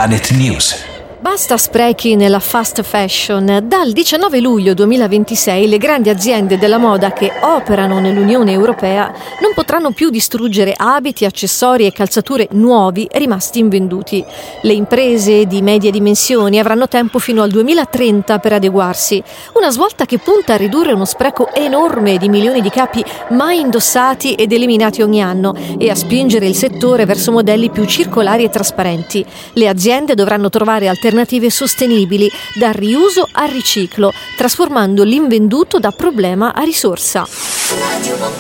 Planet News. Basta sprechi nella fast fashion. Dal 19 luglio 2026 le grandi aziende della moda che operano nell'Unione Europea non potranno più distruggere abiti, accessori e calzature nuovi rimasti invenduti. Le imprese di medie dimensioni avranno tempo fino al 2030 per adeguarsi. Una svolta che punta a ridurre uno spreco enorme di milioni di capi mai indossati ed eliminati ogni anno e a spingere il settore verso modelli più circolari e trasparenti. Le aziende dovranno trovare alternative sostenibili, dal riuso al riciclo, trasformando l'invenduto da problema a risorsa.